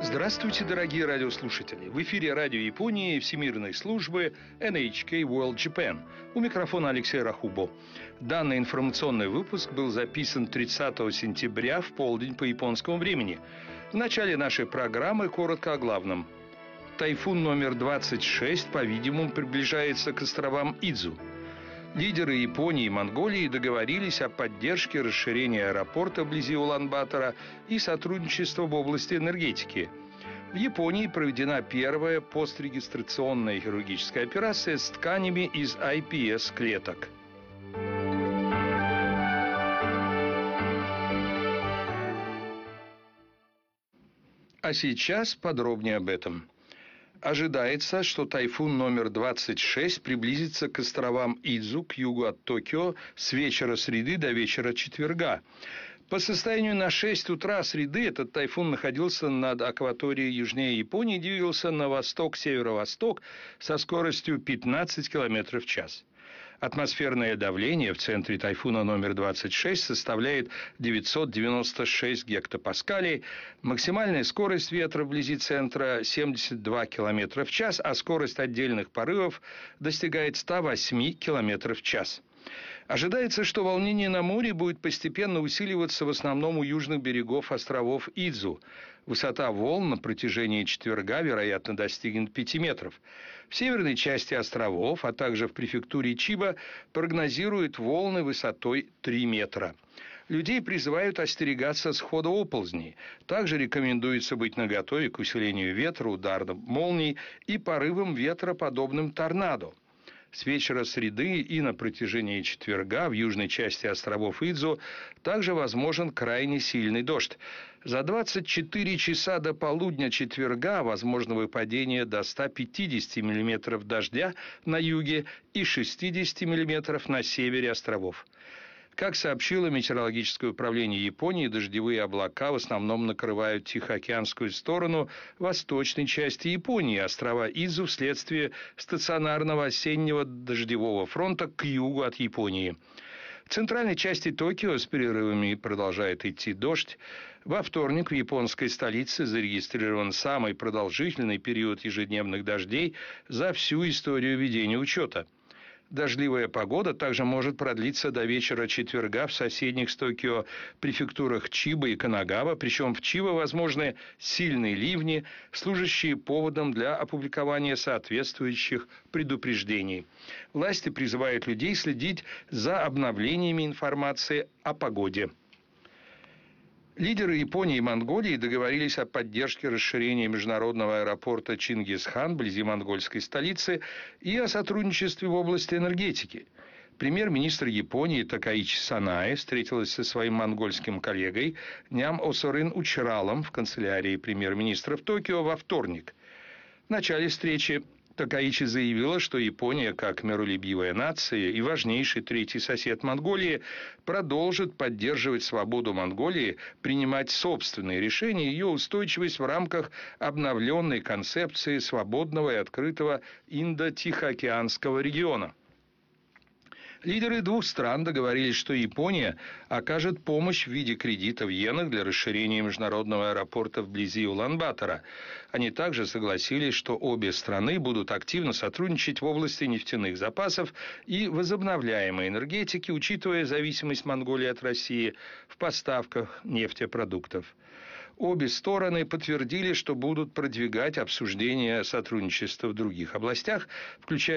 Здравствуйте, дорогие радиослушатели! В эфире радио Японии Всемирной службы NHK World Japan. У микрофона Алексей Рахубо. Данный информационный выпуск был записан 30 сентября в полдень по японскому времени. В начале нашей программы коротко о главном. Тайфун номер 26, по-видимому, приближается к островам Идзу. Лидеры Японии и Монголии договорились о поддержке расширения аэропорта вблизи Улан-Батора и сотрудничества в области энергетики. В Японии проведена первая пострегистрационная хирургическая операция с тканями из iPS-клеток. А сейчас подробнее об этом. Ожидается, что тайфун номер 26 приблизится к островам Идзу, к югу от Токио, с вечера среды до вечера четверга. По состоянию на 6 утра среды этот тайфун находился над акваторией южнее Японии и двигался на восток-северо-восток со скоростью 15 км в час. Атмосферное давление в центре тайфуна номер 26 составляет 996 гектопаскалей, максимальная скорость ветра вблизи центра 72 км в час, а скорость отдельных порывов достигает 108 км в час. Ожидается, что волнение на море будет постепенно усиливаться в основном у южных берегов островов Идзу. Высота волн на протяжении четверга, вероятно, достигнет 5 метров. В северной части островов, а также в префектуре Чиба, прогнозируют волны высотой 3 метра. Людей призывают остерегаться схода оползней. Также рекомендуется быть наготове к усилению ветра, ударам молний и порывам ветра, подобным торнадо. С вечера среды и на протяжении четверга в южной части островов Идзу также возможен крайне сильный дождь. За 24 часа до полудня четверга возможно выпадение до 150 мм дождя на юге и 60 мм на севере островов. Как сообщило Метеорологическое управление Японии, дождевые облака в основном накрывают Тихоокеанскую сторону восточной части Японии, острова Идзу вследствие стационарного осеннего дождевого фронта к югу от Японии. В центральной части Токио с перерывами продолжает идти дождь. Во вторник в японской столице зарегистрирован самый продолжительный период ежедневных дождей за всю историю ведения учета. Дождливая погода также может продлиться до вечера четверга в соседних с Токио префектурах Чиба и Канагава, причем в Чиба возможны сильные ливни, служащие поводом для опубликования соответствующих предупреждений. Власти призывают людей следить за обновлениями информации о погоде. Лидеры Японии и Монголии договорились о поддержке расширения международного аэропорта Чингисхан вблизи монгольской столицы и о сотрудничестве в области энергетики. Премьер-министр Японии Такаичи Санае встретилась со своим монгольским коллегой Ням Осорин Учралом в канцелярии премьер-министра в Токио во вторник. В начале встречи Такаичи заявила, что Япония, как миролюбивая нация и важнейший третий сосед Монголии, продолжит поддерживать свободу Монголии, принимать собственные решения и ее устойчивость в рамках обновленной концепции свободного и открытого Индо-Тихоокеанского региона. Лидеры двух стран договорились, что Япония окажет помощь в виде кредита в иенах для расширения международного аэропорта вблизи Улан-Батора. Они также согласились, что обе страны будут активно сотрудничать в области нефтяных запасов и возобновляемой энергетики, учитывая зависимость Монголии от России в поставках нефтепродуктов. Обе стороны подтвердили, что будут продвигать обсуждение сотрудничества в других областях, включая